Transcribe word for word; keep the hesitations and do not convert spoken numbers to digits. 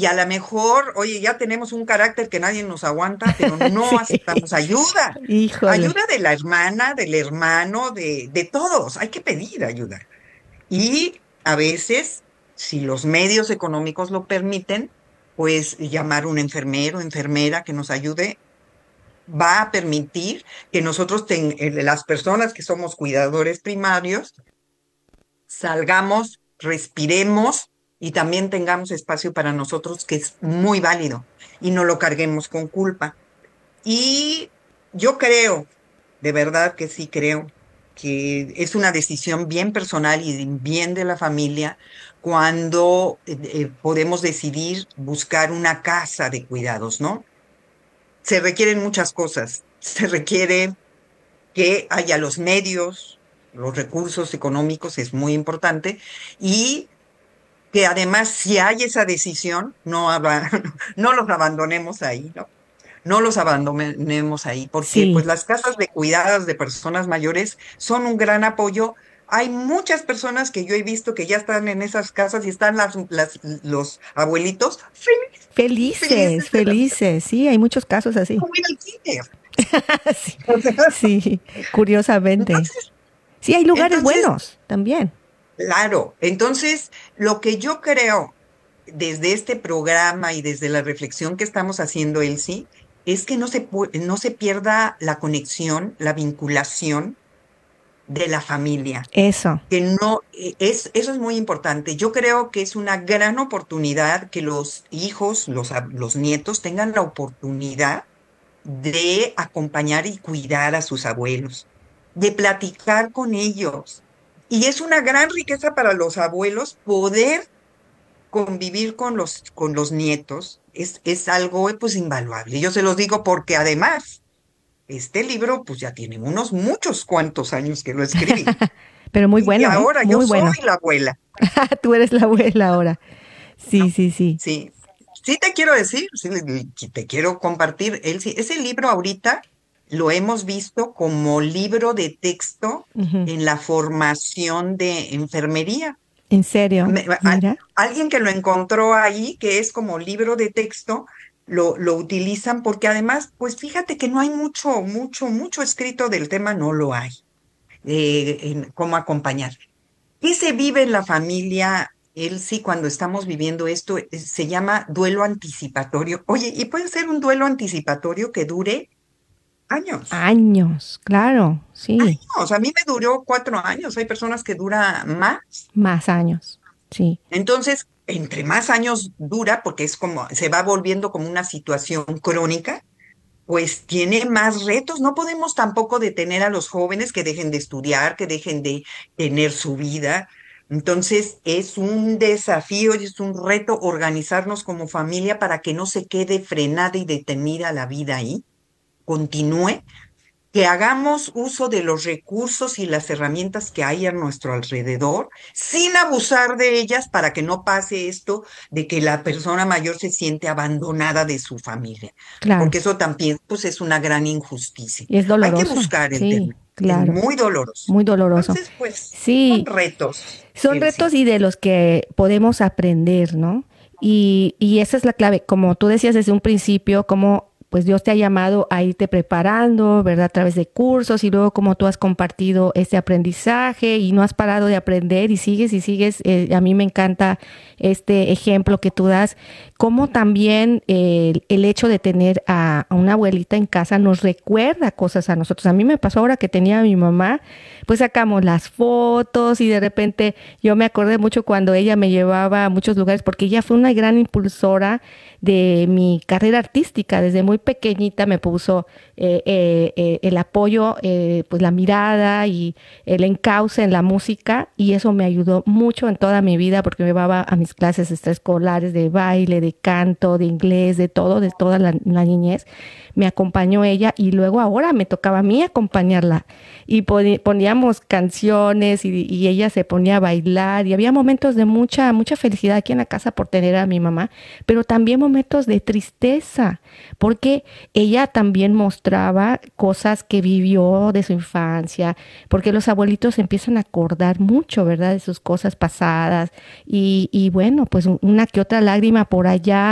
y a lo mejor, oye, ya tenemos un carácter que nadie nos aguanta, pero no Sí, aceptamos ayuda. híjole. Ayuda de la hermana, del hermano, de, de todos. Hay que pedir ayuda. Y a veces, si los medios económicos lo permiten, pues llamar a un enfermero, enfermera que nos ayude, va a permitir que nosotros, ten- eh, las personas que somos cuidadores primarios, salgamos, respiremos y también tengamos espacio para nosotros, que es muy válido, y no lo carguemos con culpa. Y yo creo, de verdad que sí creo, que es una decisión bien personal y bien de la familia cuando eh, eh, podemos decidir buscar una casa de cuidados, ¿no? Se requieren muchas cosas. Se requiere que haya los medios, los recursos económicos, es muy importante, y que además, si hay esa decisión, no, aba- no los abandonemos ahí, ¿no? No los abandonemos ahí, porque pues Sí. las casas de cuidados de personas mayores son un gran apoyo. Hay muchas personas que yo he visto que ya están en esas casas y están las, las- los abuelitos felices, Felices, felices de la vida, felices. Sí, hay muchos casos así. como ir al kinder. Sí, sí, curiosamente. Entonces, Sí, hay lugares entonces, buenos también. claro, entonces lo que yo creo desde este programa y desde la reflexión que estamos haciendo, Elsie, es que no se, pu- no se pierda la conexión, la vinculación de la familia, Eso. que no, eh, es, eso es muy importante. Yo creo que es una gran oportunidad que los hijos, los, ab- los nietos tengan la oportunidad de acompañar y cuidar a sus abuelos, de platicar con ellos. Y es una gran riqueza para los abuelos poder convivir con los, con los nietos. Es, es algo pues invaluable. Yo se los digo porque además este libro pues ya tiene unos muchos cuantos años que lo escribí. Pero muy Y bueno, ¿eh? ahora yo Muy soy bueno. la abuela, Tú eres la abuela ahora. ¿no? Sí, sí, sí. Sí, sí te quiero decir, sí, le- le- te quiero compartir. El, sí, ese libro ahorita lo hemos visto como libro de texto Ujú. en la formación de enfermería. ¿En serio? Me- a- Mira. alguien que lo encontró ahí, que es como libro de texto, lo, lo utilizan porque además, pues fíjate que no hay mucho, mucho, mucho escrito del tema, no lo hay, eh, en cómo acompañar. ¿Qué se vive en la familia, él sí, cuando estamos viviendo esto? eh, Se llama duelo anticipatorio. Oye, y puede ser un duelo anticipatorio que dure años. Años, claro, sí. Años. A mí me duró cuatro años. Hay personas que dura más. Más años. Sí. Entonces, entre más años dura, porque es como, se va volviendo como una situación crónica, pues tiene más retos. No podemos tampoco detener a los jóvenes que dejen de estudiar, que dejen de tener su vida. Entonces, es un desafío y es un reto organizarnos como familia para que no se quede frenada y detenida la vida ahí, continúe, que hagamos uso de los recursos y las herramientas que hay a nuestro alrededor, sin abusar de ellas para que no pase esto de que la persona mayor se siente abandonada de su familia, Claro. porque eso también pues, es una gran injusticia. Y es Hay que doloroso. buscar el Sí, tema, es claro. muy doloroso. Muy doloroso. Entonces, pues, son Sí, retos, son Elsie. retos y de los que podemos aprender, ¿no? Y, y esa es la clave, como tú decías desde un principio, como pues Dios te ha llamado a irte preparando, ¿verdad? A través de cursos y luego como tú has compartido este aprendizaje y no has parado de aprender y sigues y sigues. Eh, a mí me encanta este ejemplo que tú das, como también eh, el hecho de tener a, a una abuelita en casa nos recuerda cosas a nosotros. A mí me pasó ahora que tenía a mi mamá, pues sacamos las fotos y de repente yo me acordé mucho cuando ella me llevaba a muchos lugares porque ella fue una gran impulsora de mi carrera artística. Desde muy pequeñita me puso eh, eh, eh, el apoyo, eh, pues la mirada y el encauce en la música y eso me ayudó mucho en toda mi vida porque me llevaba a mis clases extraescolares de baile, de canto, de inglés, de todo, de toda la, la niñez. Me acompañó ella y luego ahora me tocaba a mí acompañarla y poníamos canciones y, y ella se ponía a bailar y había momentos de mucha, mucha felicidad aquí en la casa por tener a mi mamá, pero también momentos de tristeza, porque ella también mostraba cosas que vivió de su infancia, porque los abuelitos se empiezan a acordar mucho, ¿verdad? De sus cosas pasadas y, y bueno, pues una que otra lágrima por allá